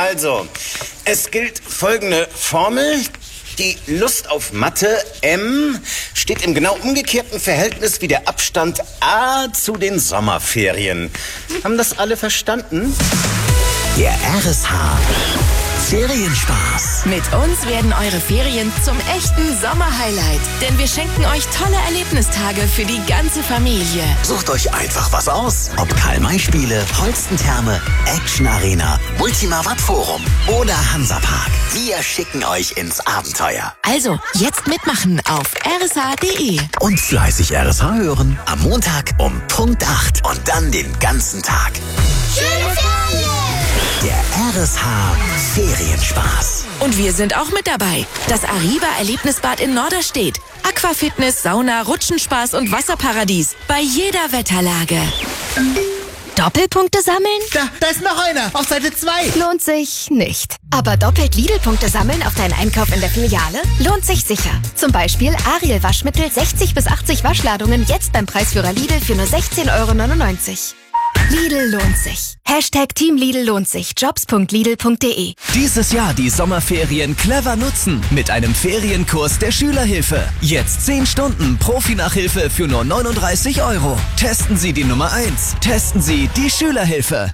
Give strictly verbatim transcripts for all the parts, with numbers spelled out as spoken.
Also, es gilt folgende Formel. Die Lust auf Mathe, M, steht im genau umgekehrten Verhältnis wie der Abstand A zu den Sommerferien. Haben das alle verstanden? Der R S H Ferienspaß. Mit uns werden eure Ferien zum echten Sommerhighlight. Denn wir schenken euch tolle Erlebnistage für die ganze Familie. Sucht euch einfach was aus. Ob Karl-May-Spiele, Holstentherme, Action Arena, Ultima Watt Forum oder Hansapark. Wir schicken euch ins Abenteuer. Also, jetzt mitmachen auf r s h punkt d e. Und fleißig R S H hören. Am Montag um Punkt acht und dann den ganzen Tag. Schöne Ferien! Der R S H Ferienspaß. Und wir sind auch mit dabei. Das Arriva Erlebnisbad in Norderstedt. Aquafitness, Sauna, Rutschenspaß und Wasserparadies. Bei jeder Wetterlage. Doppelpunkte sammeln? Da, da ist noch einer, auf Seite zwei. Lohnt sich nicht. Aber doppelt Lidl-Punkte sammeln auf deinen Einkauf in der Filiale? Lohnt sich sicher. Zum Beispiel Ariel Waschmittel sechzig bis achtzig Waschladungen jetzt beim Preisführer Lidl für nur sechzehn Euro neunundneunzig. Lidl lohnt sich. Hashtag Team Lidl lohnt sich. Jobs punkt lidl punkt de. Dieses Jahr die Sommerferien clever nutzen mit einem Ferienkurs der Schülerhilfe. Jetzt zehn Stunden Profi-Nachhilfe für nur neununddreißig Euro. Testen Sie die Nummer eins. Testen Sie die Schülerhilfe.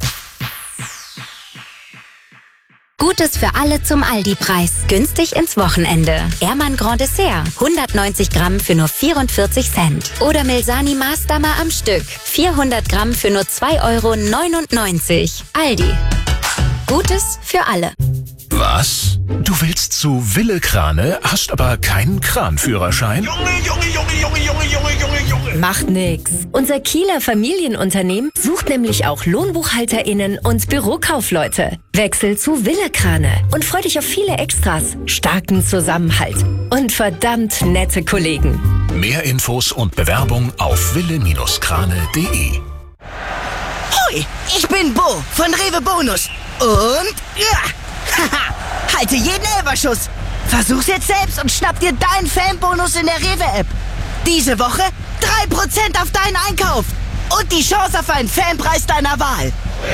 Gutes für alle zum Aldi-Preis. Günstig ins Wochenende. Ermann Grand Dessert. hundertneunzig Gramm für nur vierundvierzig Cent. Oder Milsani Maßdammer am Stück. vierhundert Gramm für nur zwei Euro neunundneunzig. Aldi. Gutes für alle. Was? Du willst zu Wille Krane, hast aber keinen Kranführerschein? Junge, Junge, Junge, Junge, Junge, Junge, Junge, Junge. Macht nix. Unser Kieler Familienunternehmen sucht nämlich auch LohnbuchhalterInnen und Bürokaufleute. Wechsel zu Wille Krane und freu dich auf viele Extras, starken Zusammenhalt und verdammt nette Kollegen. Mehr Infos und Bewerbung auf wille Krane punkt de. Hoi, ich bin Bo von Rewe Bonus. Und ja, haha, halte jeden Elberschuss. Versuch's jetzt selbst und schnapp dir deinen Fanbonus in der Rewe-App. Diese Woche drei Prozent auf deinen Einkauf und die Chance auf einen Fanpreis deiner Wahl.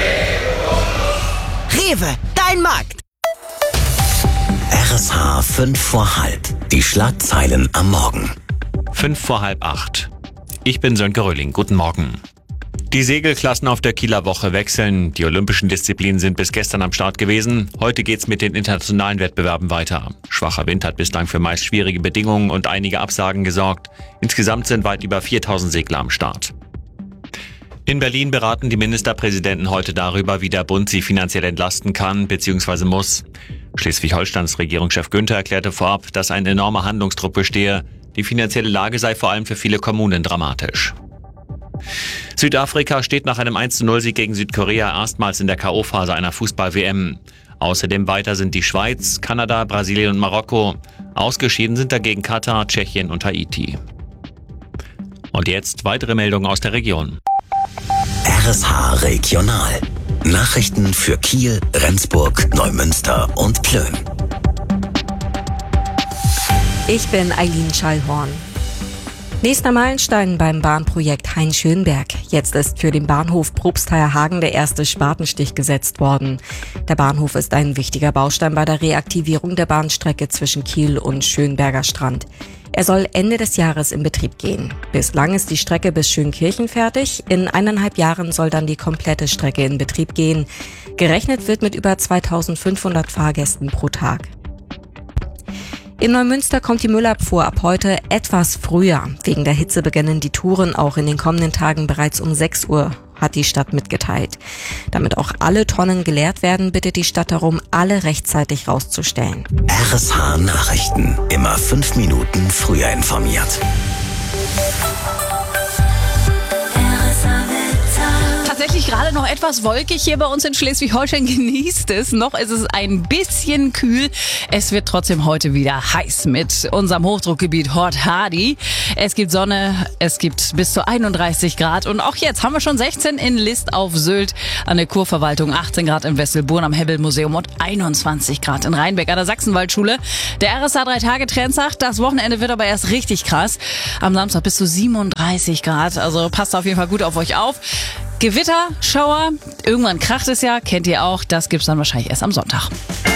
Rewe, dein Markt. R S H fünf vor halb. Die Schlagzeilen am Morgen. Fünf vor halb acht. Ich bin Sönke Röhling. Guten Morgen. Die Segelklassen auf der Kieler Woche wechseln. Die olympischen Disziplinen sind bis gestern am Start gewesen. Heute geht's mit den internationalen Wettbewerben weiter. Schwacher Wind hat bislang für meist schwierige Bedingungen und einige Absagen gesorgt. Insgesamt sind weit über viertausend Segler am Start. In Berlin beraten die Ministerpräsidenten heute darüber, wie der Bund sie finanziell entlasten kann bzw. muss. Schleswig-Holsteins Regierungschef Günther erklärte vorab, dass ein enormer Handlungsdruck bestehe. Die finanzielle Lage sei vor allem für viele Kommunen dramatisch. Südafrika steht nach einem eins zu null Sieg gegen Südkorea erstmals in der K O-Phase einer Fußball-W M. Außerdem weiter sind die Schweiz, Kanada, Brasilien und Marokko. Ausgeschieden sind dagegen Katar, Tschechien und Haiti. Und jetzt weitere Meldungen aus der Region. R S H Regional. Nachrichten für Kiel, Rendsburg, Neumünster und Plön. Ich bin Eileen Schallhorn. Nächster Meilenstein beim Bahnprojekt Hain-Schönberg. Jetzt ist für den Bahnhof Probstheierhagen der erste Spatenstich gesetzt worden. Der Bahnhof ist ein wichtiger Baustein bei der Reaktivierung der Bahnstrecke zwischen Kiel und Schönberger Strand. Er soll Ende des Jahres in Betrieb gehen. Bislang ist die Strecke bis Schönkirchen fertig. In eineinhalb Jahren soll dann die komplette Strecke in Betrieb gehen. Gerechnet wird mit über zweitausendfünfhundert Fahrgästen pro Tag. In Neumünster kommt die Müllabfuhr ab heute etwas früher. Wegen der Hitze beginnen die Touren auch in den kommenden Tagen bereits um sechs Uhr, hat die Stadt mitgeteilt. Damit auch alle Tonnen geleert werden, bittet die Stadt darum, alle rechtzeitig rauszustellen. R S H Nachrichten. Immer fünf Minuten früher informiert. Tatsächlich gerade noch etwas wolkig hier bei uns in Schleswig-Holstein. Genießt es. Noch ist es ein bisschen kühl. Es wird trotzdem heute wieder heiß mit unserem Hochdruckgebiet Hot Hardy. Es gibt Sonne, es gibt bis zu einunddreißig Grad. Und auch jetzt haben wir schon sechzehn in List auf Sylt an der Kurverwaltung, achtzehn Grad in Wesselburn am Hebbel-Museum und einundzwanzig Grad in Rheinbeck an der Sachsenwaldschule. Der R S H drei Tage Trend sagt, das Wochenende wird aber erst richtig krass. Am Samstag bis zu siebenunddreißig Grad. Also passt auf jeden Fall gut auf euch auf. Gewitter, Schauer, irgendwann kracht es ja, kennt ihr auch. Das gibt's dann wahrscheinlich erst am Sonntag.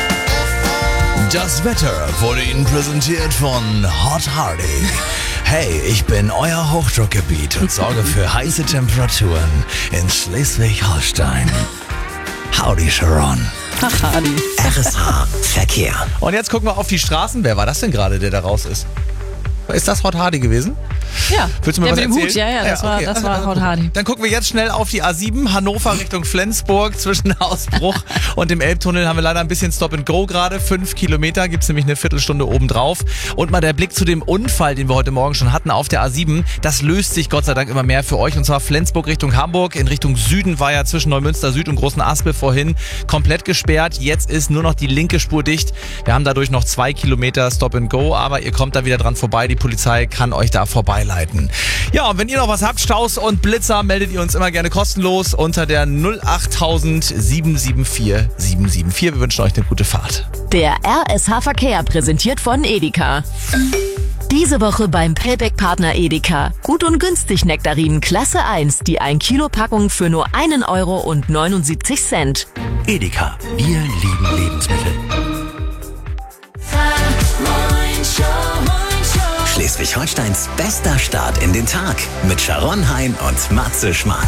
Das Wetter wurde Ihnen präsentiert von Hot Hardy. Hey, ich bin euer Hochdruckgebiet und sorge für heiße Temperaturen in Schleswig-Holstein. Howdy, Sharon. Ach, Hardy. R S H Verkehr. Und jetzt gucken wir auf die Straßen. Wer war das denn gerade, der da raus ist? Ist das Hot Hardy gewesen? Ja, Willst du mir der was mit dem erzählen? Hut, ja, ja, das war, das war Hot Hardy. Dann gucken wir jetzt schnell auf die A sieben, Hannover Richtung Flensburg. Zwischen Ausbruch und dem Elbtunnel haben wir leider ein bisschen Stop and Go gerade. Fünf Kilometer, gibt's nämlich eine Viertelstunde obendrauf. Und mal der Blick zu dem Unfall, den wir heute Morgen schon hatten auf der A sieben. Das löst sich Gott sei Dank immer mehr für euch. Und zwar Flensburg Richtung Hamburg. In Richtung Süden war ja zwischen Neumünster Süd und Großen Aspel vorhin komplett gesperrt. Jetzt ist nur noch die linke Spur dicht. Wir haben dadurch noch zwei Kilometer Stop and Go, aber ihr kommt da wieder dran vorbei. Die Polizei kann euch da vorbeileiten. Ja, und wenn ihr noch was habt, Staus und Blitzer, meldet ihr uns immer gerne kostenlos unter der null achttausend sieben sieben vier sieben sieben vier. Wir wünschen euch eine gute Fahrt. Der R S H Verkehr präsentiert von Edeka. Diese Woche beim Payback-Partner Edeka. Gut und günstig Nektarinen Klasse eins, die ein Kilo Packung für nur einen Euro und neunundsiebzig Cent. Edeka, wir lieben Lebensmittel. Schleswig-Holsteins bester Start in den Tag mit Sharon Hein und Matze Schmack.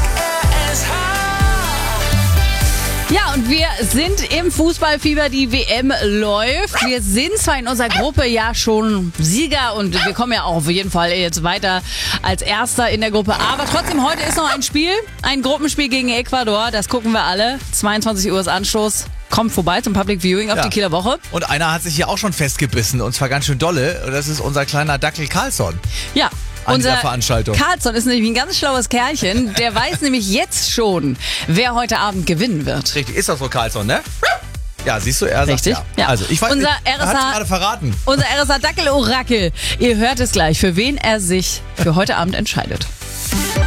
Ja, und wir sind im Fußballfieber, die W M läuft. Wir sind zwar in unserer Gruppe ja schon Sieger und wir kommen ja auch auf jeden Fall jetzt weiter als Erster in der Gruppe. Aber trotzdem, heute ist noch ein Spiel, ein Gruppenspiel gegen Ecuador. Das gucken wir alle. zweiundzwanzig Uhr ist Anstoß. Kommt vorbei zum Public Viewing auf Ja. die Kieler Woche. Und einer hat sich hier auch schon festgebissen und zwar ganz schön dolle. Und das ist unser kleiner Dackel Carlsson. Ja. An Unser dieser Veranstaltung. Carlsson ist nämlich ein ganz schlaues Kerlchen. Der weiß nämlich jetzt schon, wer heute Abend gewinnen wird. Richtig, ist das so, Carlsson, ne? Ja, siehst du, er Richtig, sagt ja. ja. Also, ich weiß, Unser er R S H hat gerade verraten. Unser R S H Dackel-Orakel. Ihr hört es gleich, für wen er sich für heute Abend entscheidet.